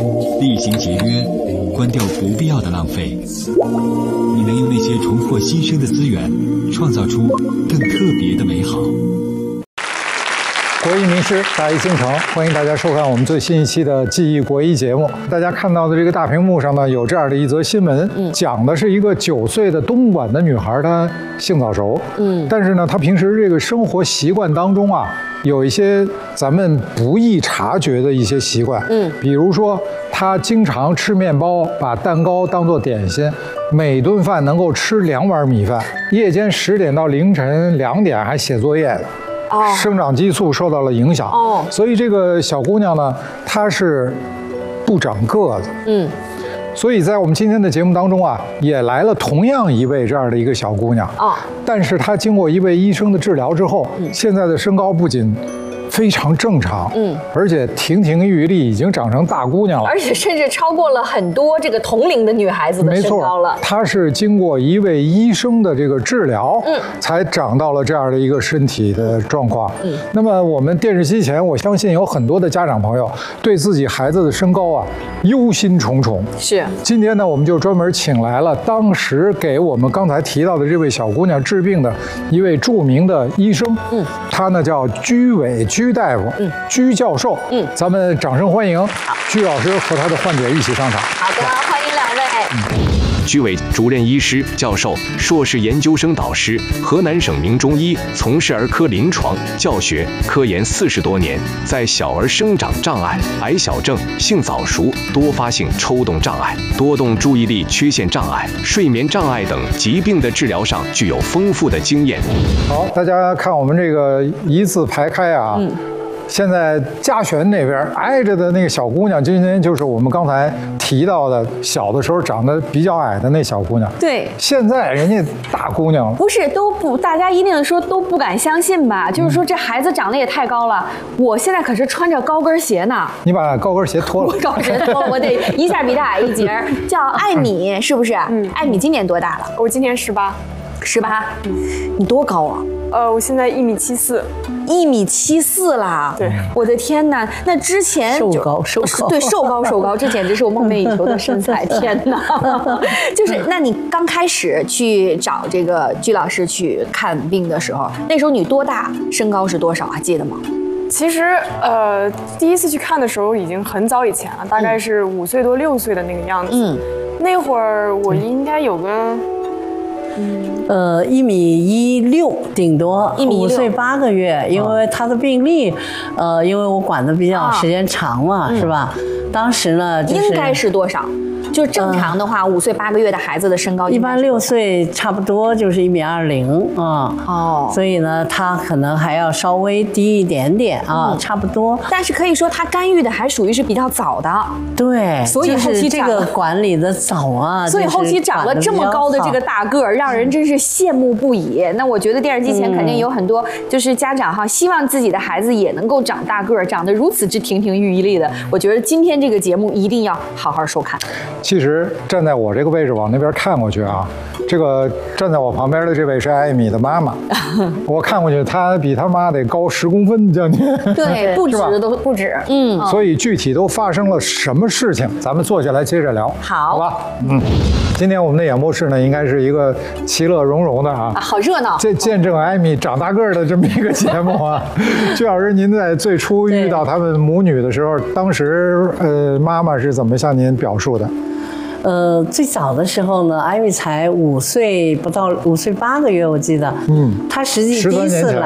厉行节约，关掉不必要的浪费。你能用那些重获新生的资源，创造出更特别的美好。 国医名师大医倾城，欢迎大家收看我们最新一期的记忆国医节目。大家看到的这个大屏幕上呢，有这样的一则新闻，讲的是一个9岁的东莞的女孩，她性早熟，但是呢，她平时这个生活习惯当中啊，有一些咱们不易察觉的一些习惯，比如说她经常吃面包，把蛋糕当做点心，每顿饭能够吃2碗米饭，夜间10点到凌晨2点还写作业的。生长激素受到了影响，所以这个小姑娘呢，她是不长个子，所以在我们今天的节目当中啊，也来了同样一位这样的一个小姑娘，但是她经过一位医生的治疗之后，现在的身高不仅非常正常，而且亭亭玉立，已经长成大姑娘了， 而且甚至超过了很多这个同龄的女孩子的身高了。 她是经过一位医生的这个治疗，才长到了这样的一个身体的状况。那么我们电视机前，我相信有很多的家长朋友对自己孩子的身高啊忧心忡忡。 是， 今天呢，我们就专门请来了当时给我们刚才提到的这位小姑娘治病的一位著名的医生，他呢叫居伟居大夫，居教授，咱们掌声欢迎居老师和他的患者一起上场。 好的，欢迎2位。 居伟，主任医师、教授、硕士研究生导师，河南省名中医，从事儿科临床、教学、科研40多年，在小儿生长障碍、矮小症、性早熟、多发性抽动障碍、多动注意力缺陷障碍、睡眠障碍等疾病的治疗上具有丰富的经验。 好，大家看我们这个一字排开啊。现在嘉泉那边挨着的那个小姑娘，今天就是我们刚才提到的小的时候长得比较矮的那小姑娘。 对， 现在人家大姑娘了。 不是都不，大家一定说都不敢相信吧？就是说这孩子长得也太高了，我现在可是穿着高跟鞋呢。 你把高跟鞋脱了。 我高跟鞋脱了，我得一下比他矮1截。叫艾米，是不是？艾米今年多大了？ 我今年18。 18？你多高啊？ 我现在1.74米。 1.74米啦！ 对， 我的天哪！那之前瘦高， 对，瘦高，这简直是我梦寐以求的身材！天哪！就是，那你刚开始去找这个居老师去看病的时候，那时候你多大？身高是多少？还记得吗？ 其实，第一次去看的时候已经很早以前了，大概是5岁多6岁的那个样子。那会儿我应该有个。 1.16米顶多，5岁8个月，因为他的病历，因为我管的比较时间长嘛，是吧？当时呢， 应该是多少？就正常的话，5岁8个月的孩子的身高， 一般6岁差不多就是1.20米啊。所以呢，他可能还要稍微低一点点啊，差不多。 但是可以说他干预的还属于是比较早的。 对， 所以后期这个管理的早啊， 所以后期长了这么高的这个大个儿，让人真是羡慕不已。那我觉得电视机前肯定有很多就是家长哈，希望自己的孩子也能够长大个儿，长得如此之亭亭玉立的。我觉得今天这个节目一定要好好收看。 其实站在我这个位置往那边看过去啊，这个站在我旁边的这位是艾米的妈妈，我看过去，她比她妈得高10公分将近， 对，不止都不止， 所以具体都发生了什么事情，咱们坐下来接着聊，好吧？今天我们的演播室呢，应该是一个其乐融融的啊， 好热闹， 这见证艾米长大个儿的这么一个节目啊。居老师，您在最初遇到他们母女的时候，当时妈妈是怎么向您表述的？ 最早的时候呢，艾米才5岁不到，5岁8个月，我记得。她实际第一次来。